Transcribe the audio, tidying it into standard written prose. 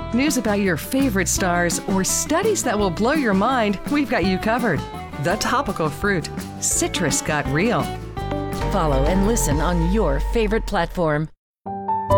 News about your favorite stars or studies that will blow your mind, we've got you covered. The Topical Fruit. Citrus got real. Follow and listen on your favorite platform.